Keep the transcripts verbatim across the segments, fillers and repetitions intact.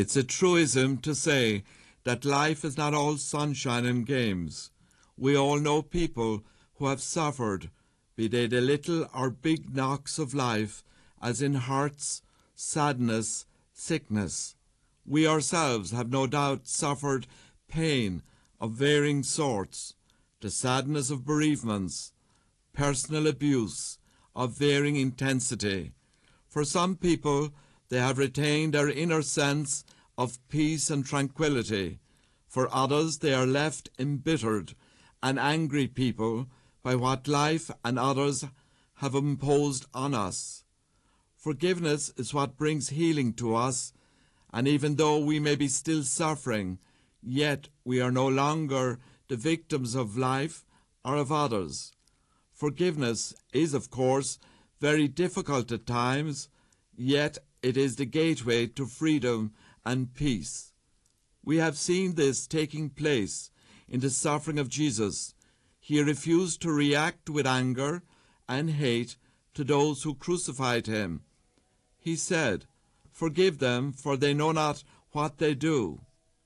It's a truism to say that life is not all sunshine and games. We all know people who have suffered, be they the little or big knocks of life, as in hurts, sadness, sickness. We ourselves have no doubt suffered pain of varying sorts, the sadness of bereavements, personal abuse of varying intensity. For some people, they have retained their inner sense of peace and tranquility. For others, they are left embittered and angry people by what life and others have imposed on us. Forgiveness is what brings healing to us, and even though we may be still suffering, yet we are no longer the victims of life or of others. Forgiveness is, of course, very difficult at times, yet it is the gateway to freedom and peace. We have seen this taking place in the suffering of Jesus. He refused to react with anger and hate to those who crucified him. He said, "Forgive them, for they know not what they do."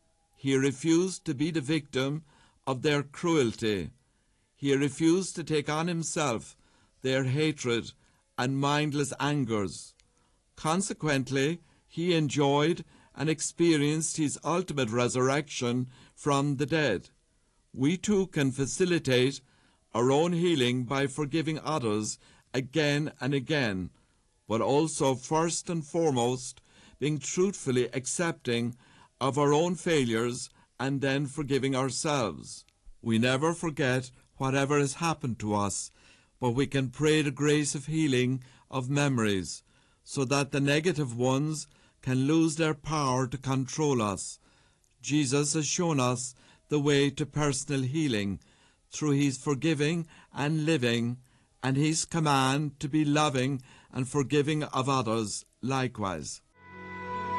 He refused to be the victim of their cruelty. He refused to take on himself their hatred and mindless angers. Consequently, he enjoyed and experienced his ultimate resurrection from the dead. We too can facilitate our own healing by forgiving others again and again, but also first and foremost being truthfully accepting of our own failures and then forgiving ourselves. We never forget whatever has happened to us, but we can pray the grace of healing of memories so that the negative ones can lose their power to control us. Jesus has shown us the way to personal healing through his forgiving and living and his command to be loving and forgiving of others likewise.